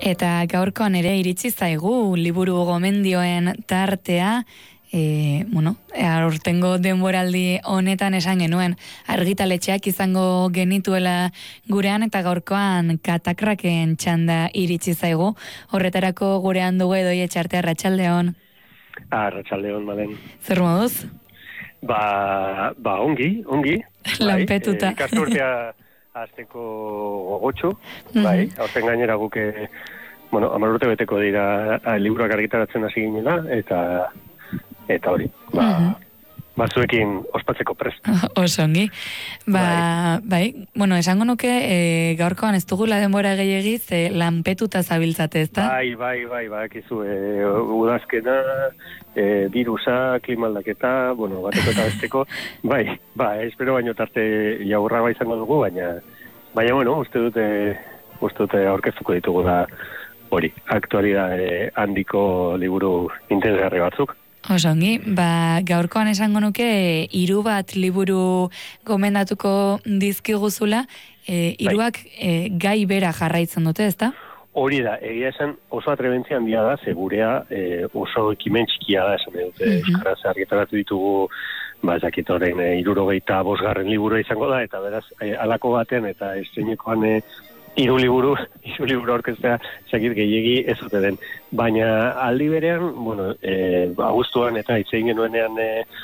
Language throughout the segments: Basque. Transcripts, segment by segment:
Eta gaurkoan ere iritsi zaigu liburu gomendioen tartea, aurtengo denboraldi honetan esan genuen argitaletxeak izango genituela gurean eta gaurkoan Katakraken txanda iritsi zaigu. Horretarako gurean dugu Edoie Etxarte, arratsaldeon. Arratsaldeon, Malen. Zer moduz? Ongi. Lanpetuta. Ikasturtea azteko gogotxu, bai, aurten gainera guke, 10 urte beteko dira liburuak argitaratzen hasi ginela, eta hori, zuekin ospatzeko prest. Osongi. Bai, esango nuke, gaurkoan ez dugula denbora gehiagiz, lanpetuta zabiltzate, ezta? Bai, ekizu, udazkena, virusa, klimaldaketa, bateko eta besteko, bai, espero baino tarte jaurra izango dugu, baina, uste dute aurkeztuko ditugu da hori, aktualidade handiko liburu interesgarri batzuk. Osongi, gaurkoan esango nuke 3 bat liburu gomendatuko dizkiguzula, 3ak gai bera jarraitzen dute, ezta? Hori da, egia esan oso atrebentzia handia da, gurea oso ekimen txikia da, esan dute, euskaraz argitaratu ditugu, ezakit horrein 75. liburu izango da, eta beraz, halako baten, eta estreinekoan 3 liburu aurkeztea zakit gehiegi ez dute den. Baina aldi berean, abuztuan eta itzein genuenean,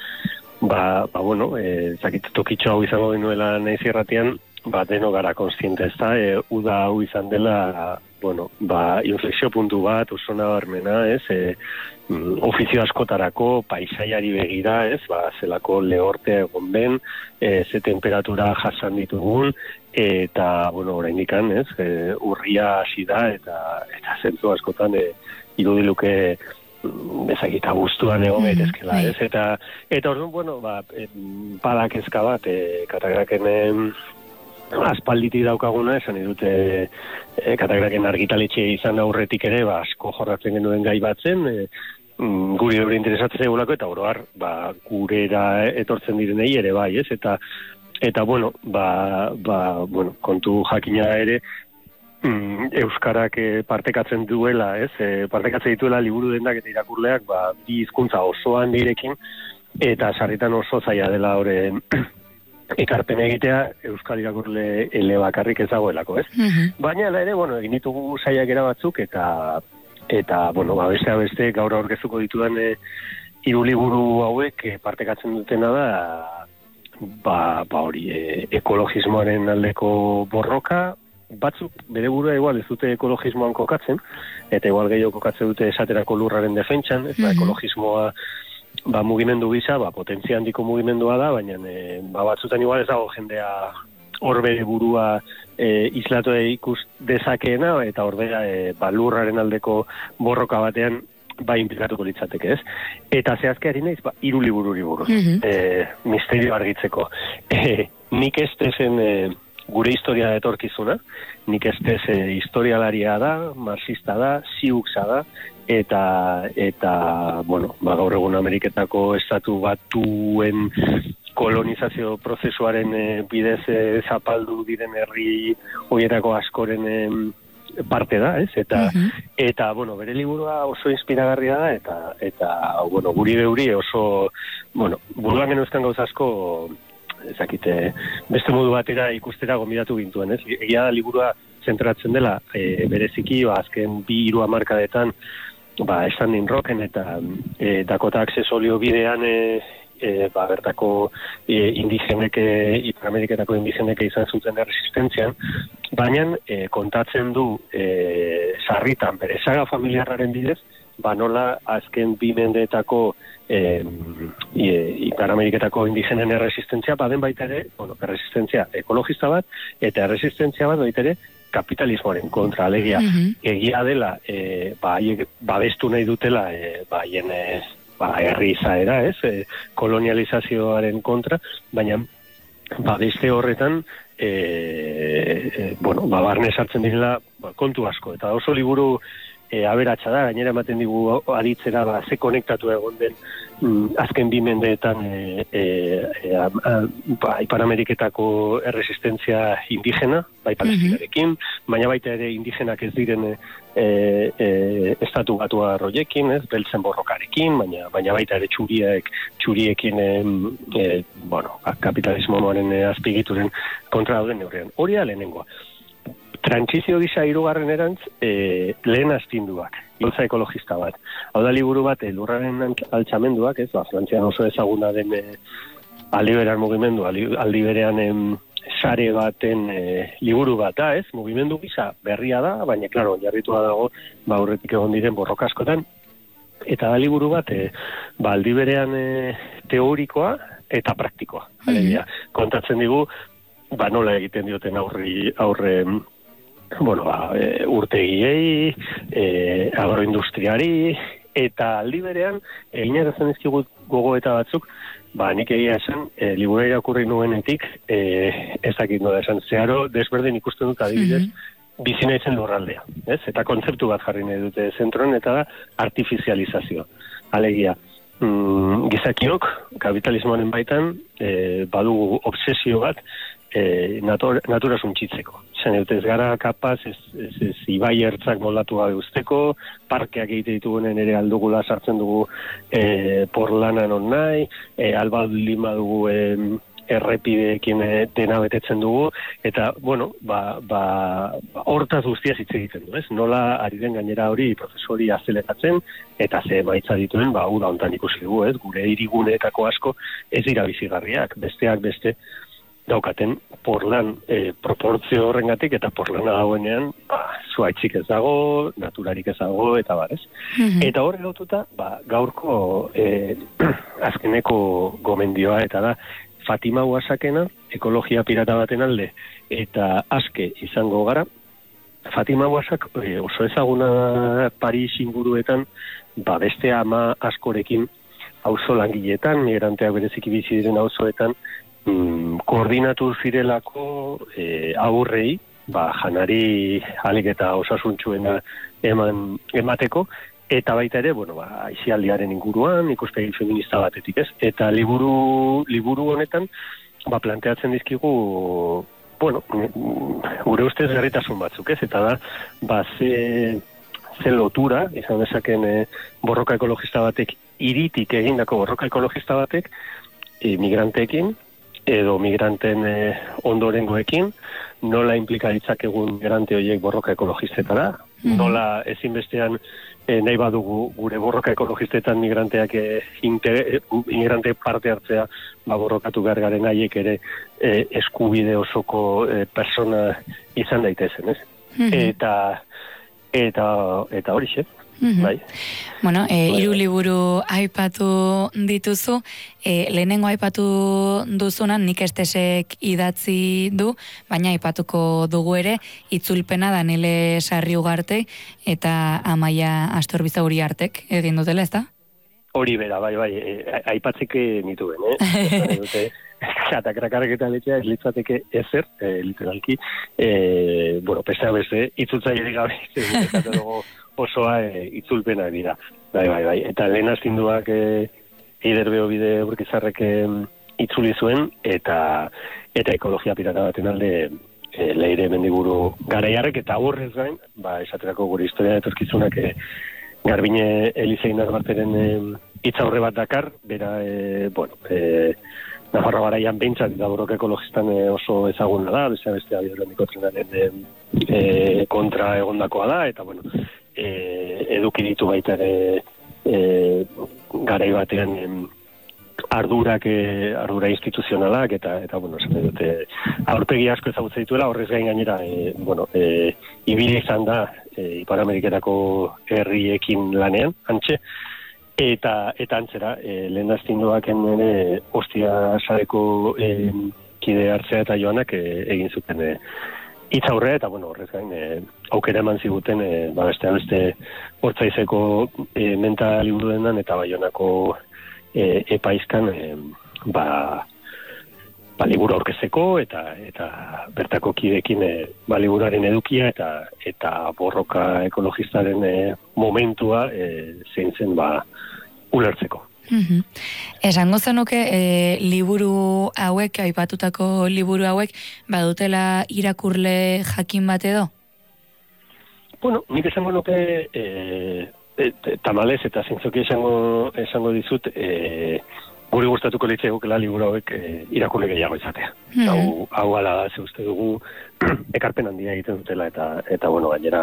zakit tokitxo hau izango genuela nahi zirratian, deno gara konstiente ez da, uda hau izan dela, inflexio puntu bat, oso nabarmena, ofizio askotarako, paisaiari begira, zelako lehortea egon ben, ze temperatura jasan ditugun, eta, oraindikan, urria hasi da, eta zentzu askotan, irudiluke, bezakita guztuan egon gaitezkela, Eta orduan, padak ezka bat, Katakraken aspalditik daukaguna, esan edute Katakraken argitaletxe izan aurretik ere, asko jorratzen genuen gai batzen, guri eure interesatzen egulako, eta oroar, gurera etortzen direnei ere bai, Eta, kontu jakina ere, euskarak partekatzen duela, partekatzen dituela liburu dendak eta irakurleak, bi hizkuntza osoan direkin, eta sarritan oso zaila dela horren ekarpen egitea euskal irakurle elebakarrik ezagoelako, Baina, ere, egin ditugu saiakera batzuk, eta beste gaur aurkezuko ditudan 3 liburu hauek partekatzen dutena da, hori, ekologismoaren aldeko borroka, batzuk bere burua igual ez dute ekologismoan kokatzen, eta igual gehiago kokatzen dute esaterako lurraren defentsan, ekologismoa mugimendu gisa, potentzia handiko mugimendua da, baina batzutan igual ez dago jendea hor bere burua islatu ikus dezakeena, eta hor bera lurraren aldeko borroka batean inplikatuko litzateke, Eta zehazkeari naiz, 3 libururi buruz, misterio argitzeko. Nik estezen gure historia etorkizuna, nik estez historialaria da, marxista da, ziuksa da, eta gaur egun Ameriketako estatu batuen kolonizazio prozesuaren bidez zapaldu diren herri horietako askoren parte da, Eta, bere liburua oso inspiragarria da, eta guri beuri oso, buruan genuzkan gauza asko, ezakite, beste modu batera ikustera gonbidatu gintuen, Egia da liburua zentratzen dela, bereziki, azken 2-3 hamarkadetan, Standing Rocken eta Dakota Access olio bidean, bertako indigenek, Ipar-Ameriketako indigenek izan zuten resistentzian, baina kontatzen du sarritan bere saga familiarraren bidez, nola azken 2 mendeetako Ipar-Ameriketako indigenen erresistentzia, baden baita ere, erresistentzia ekologista bat, eta erresistentzia bat baita ere kapitalismoaren kontra, alegia, egia dela, babestu nahi dutela, haien herri izaera, kolonializazioaren kontra, baina beste horretan, barne sartzen direla kontu asko, eta oso liburu aberatsa da, gainera ematen digu aditzera ze konektatu egon den azken 2 mendeetan Ipar Ameriketako erresistentzia indigena, bai palestinarekin, baina baita ere indigenak ez diren estatu batuar horiekin, ez, beltzen borrokarekin, baina baita ere txuriekin kapitalismoaren azpigituren kontra dauden neurrian. Hori da lehenengoa. Trantsizio gisa 3. erantz, lehen astinduak, iltza ekologista bat. Hau da liburu bat, lurraren altxamenduak, ez, Frantzian oso ezaguna den alliberal mugimendu, aldi berean sare baten liburu bat da, ez, mugimendu gisa berria da, baina, klaro, jarritua dago, aurretik egon diren borroka askotan, eta da liburu bat, aldi berean teorikoa eta praktikoa. Kontatzen digu, nola egiten dioten aurre urtegiei, agroindustriari, eta aldi berean, inarazen ezkigu gogoeta batzuk, nik egia esan, libura irakurri nuenetik, ez dakit nola esan, zeharo desberdin ikusten dut adibidez, bizi naizen lurraldea, ez? Eta kontzeptu bat jarri nahi dute zentroen, eta da artifizializazioa. Alegia, gizakiok, kapitalismoaren baitan, badugu obsesio bat, natura suntxitzeko. Zen ez gara kapaz, ez ibai ertzak moldatu gabe usteko, parkeak egite ditugunen ere aldugula sartzen dugu porlanan on nahi, albaldin badugu errepideekin dena betetzen dugu, eta, hortaz guztiaz hitz egiten du, ez? Nola ari den gainera hori, prozesu hori azeleratzen, eta ze emaitza dituen, uda hontan ikusi dugu, ez? Gure hiriguneetako asko ez dira bizigarriak, besteak beste, daukaten porlan proportzio horrengatik eta porlana dagoenean zuaitzik ez dago, naturarik ez dago, eta ez? Eta horre gaututa, gaurko azkeneko gomendioa, eta da Fatima Ouassakena, ekologia pirata baten alde, eta aske izango gara. Fatima Ouassak oso ezaguna Paris inguruetan, beste ama askorekin auzo langileetan, migranteak bereziki bizi diren auzoetan, koordinatu zirelako aurrei, janari alik eta osasuntsuena emateko, eta baita ere, aisialdiaren inguruan, ikuspegi feminista batetik, ez? Eta liburu honetan, planteatzen dizkigu, gure ustez gerritasun batzuk, ez? Eta da, ze lotura, izan dezaken borroka ekologista batek, hiritik egindako borroka ekologista batek, migranteekin, edo migranten ondorengoekin, nola implika ditzakegun migrante horiek borroka ekologistetara, nola ezinbestean nahi badugu gure borroka ekologistetan migranteak migrante parte hartzea, borrokatu behar garen haiek ere eskubide osoko persona izan daitezen, ez? Eta hori xe. Bai. Bueno, 3 liburu aipatu dituzu, lehenengo aipatu duzunan nik estesek idatzi du, baina aipatuko dugu ere, itzulpena Danele Sarriugarte eta Amaia Astorbizauri artek egin dutela, ez da? Hori bera, bai, aipatzek nituen, Katakrakarek eta letxea ez litzateke ezer, literalki, pesta beste, itzultzailerik gabe, eta dugu osoa itzulpena dira. Bai. Eta lehen astinduak Eider Bide Urkizarrek itzuli zuen, eta ekologia pirata baten alde Leire Mendiburu Garaiarrek, eta horrez gain, esaterako gure historia etorkizunak Garbine Elizein Arbarteren hitzaurre bat dakar, bera, Nafarroa garaian behintzat eta borroka ekologistan oso ezaguna da, beste abiadurandiko trenaren kontra egondakoa da, eta eduki ditu baita ere garai batean ardura instituzionalak, eta esan dute, aurpegi asko ezagutzen dituela, horrez gain gainera, ibili izan da Ipar Ameriketako herriekin lanean, antxe, eta antzera, lehen astindoaken ere ostia sareko kide hartzea eta joanak egin zuten hitzaurrea, eta horrez gain aukera eman ziguten beste Hortzaizeko menta liburu dendan eta Baionako epaizkan liburu aurkezteko eta bertako kidekin liburuaren edukia eta borroka ekologistaren momentua zein zen ulertzeko. Esango zenuke liburu hauek, aipatutako liburu hauek, badutela irakurle jakin bat edo? Bueno, nik esango nuke tamalez eta zintzoki esango dizut guri gustatuko litzaigukela liburu hauek irakurle gehiago izatea. Hau ala da, ze uste dugu ekarpen handia egiten dutela eta bueno, gainera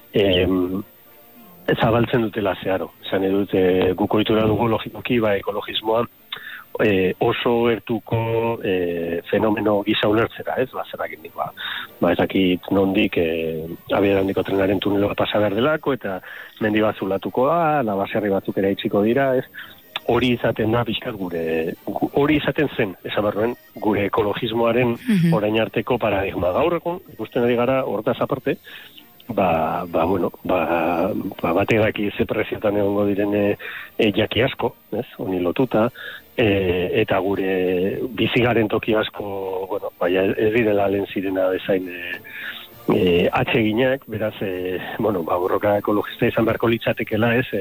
zabaltzen dutela zeharo. Esan edut guk ohitura dugu logikoki ekologismoa oso ertuko fenomeno gisa ulertzera, ez? Zergatik ez dakit nondik abiadandiko trenaren tuneloa pasa behar delako eta mendi bat zulatukoa, baserri batzuk ere itxiko dira, ez? Hori izaten da pixkat hori izaten zen, esan barruen, gure ekologismoaren orain arteko paradigma. Gaur egun, ikusten ari gara hortaz aparte, batek daki ze preziotan egongo diren jaki asko, ez? Honi lotuta, eta gure bizigaren toki asko, ez direla lehen zirena bezain atseginak, beraz, borroka ekologista izan beharko litzatekela, ez?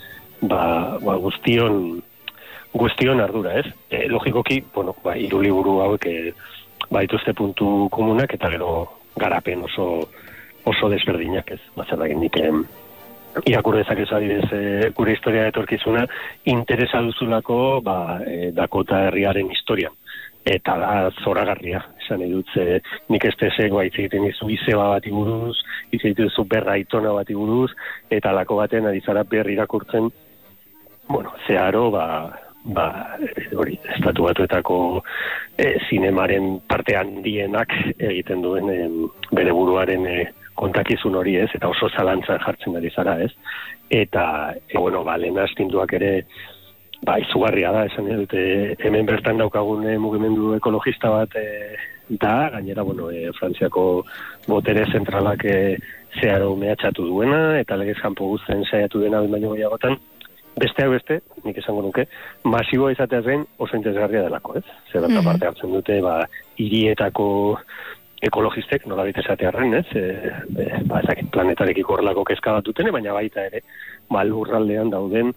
Guztion ardura, ez? Logikoki, hiru liburu hauek baituzte puntu komunak eta gero garapen oso desberdinak, ez? Zergatik nik irakur dezakezu adibidez gure historia etorkizuna interesa duzulako Dakota herriaren historian. Eta da zoragarria, esan edut, nik esteseko hitz egiten dizu izeba bati buruz, hitz egiten dizu berra aitona bati buruz, eta lako baten ari zara berri irakurtzen, zeharo, hori, estatu batuetako zinemaren parte handienak egiten duen bere buruaren kontakizun hori, ez, eta oso zalantzan jartzen ari zara, ez, eta, lehen astinduak ere, izugarria da, esan dute, hemen bertan daukagun mugimendu ekologista bat da, gainera, Frantziako botere zentralak zeharo mehatxatu duena, eta legez kanpo guztien saiatu dena baino gehiagotan, besteak beste, nik esango nuke, masiboa izateaz gain oso interesgarria delako, ez? Zer parte hartzen dute, hirietako ekologistek, nolabait esatearren, ez? Ezakit planetarekiko horrelako kezka bat dutene, baina baita ere, lurraldean dauden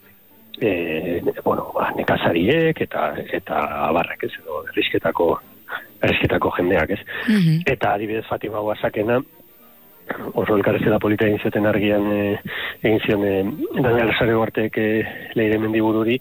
nekazariek eta abarrek, ez, edo errisketako jendeak, ez. Eta adibidez Fatima Guasakena, oso elkarrezketa polita egin zioten argian egin zion Daniel Sarego arteek Leire Mendibururi,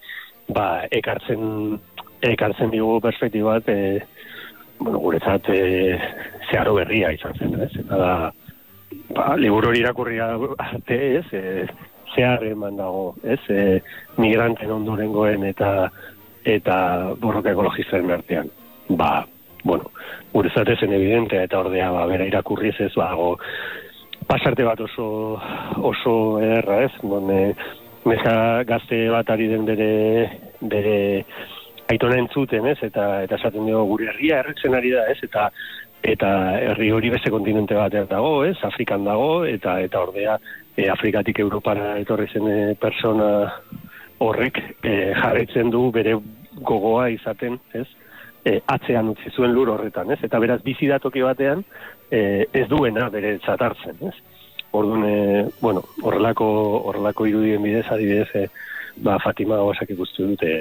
ekartzen digu perspektibat, guretzat zeharo berria izan zen, ez. Eta da, liburu hori irakurria arte, ez, zehar eman dago, ez, migranten ondorengoen eta borroka ekologistaren artean. Guretzat ezen evidentea eta ordea bera irakurriz ez pasarte bat oso ederra, ez, neska gazte bat ari den bere aitona entzuten, ez, eta esaten dugu gure herria erretzen ari da, ez, eta herri hori beste kontinente batean dago, ez, Afrikan dago, eta ordea Afrikatik Europara etorri zen persona horrek jarraitzen du bere gogoa izaten, ez, atzean utzi zuen lur horretan, ez, eta beraz bizi da toki batean ez duena bere txatartzen, ez. Orduan, horrelako irudien bidez, adibidez, Fatima Guasak ikustu dute,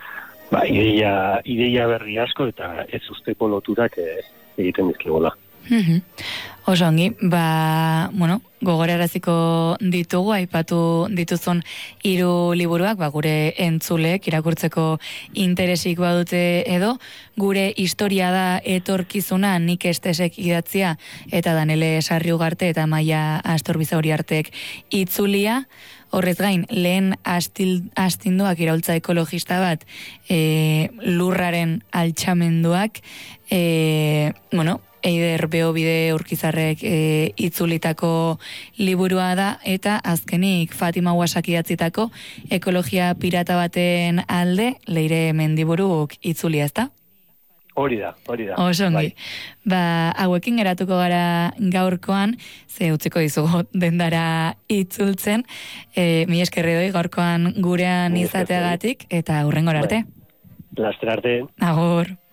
ideia berri asko eta ez usteko loturak egiten dizkigola. Oso ongi, gogoraraziko ditugu, aipatu dituzun 3 liburuak, gure entzuleek irakurtzeko interesik badute edo, gure historia da etorkizuna Nik Estesek idatzia eta Danele Sarriugarte eta Maia Astorbizauri artek itzulia. Horrez gain, lehen astinduak iraultza ekologista bat lurraren altxamenduak, Eider Beobide Urkizarrek itzulitako liburua da, eta azkenik Fatima Guasak idatzitako ekologia pirata baten alde Leire Mendiburuk itzulia, ezta? Hori da. Oso ongi. Hauekin geratuko gara gaurkoan, ze utziko dizugu dendara itzultzen, mi eskerri doi gaurkoan gurean izateagatik, eta hurrengora arte. Laster arte. Agur.